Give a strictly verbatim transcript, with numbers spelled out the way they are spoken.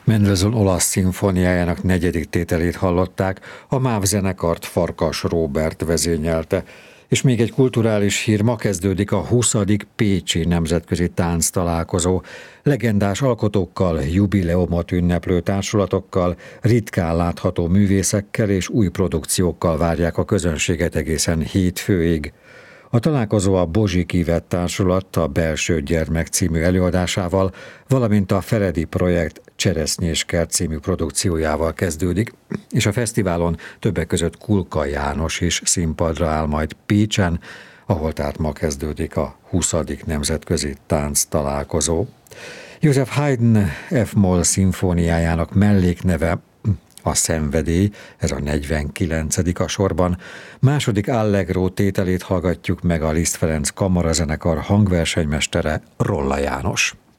Mendelssohn olasz szimfóniájának negyedik tételét hallották, a MÁV zenekart Farkas Róbert vezényelte. És még egy kulturális hír, ma kezdődik a huszadik Pécsi Nemzetközi Tánctalálkozó. Legendás alkotókkal, jubileumot ünneplő társulatokkal, ritkán látható művészekkel és új produkciókkal várják a közönséget egészen hétfőig. A találkozó a Bozsik Ivett Társulat a Belső Gyermek című előadásával, valamint a Feredi Projekt Cseresznyéskert című produkciójával kezdődik, és a fesztiválon többek között Kulka János is színpadra áll majd Pécsen, ahol tehát ma kezdődik a huszadik Nemzetközi Tánctalálkozó. Joseph Haydn F-moll szimfóniájának mellékneve a Szenvedély, ez a negyvenkilencedik a sorban. Második Allegro tételét hallgatjuk meg, a Liszt Ferenc Kamarazenekar hangversenymestere, Rolla János.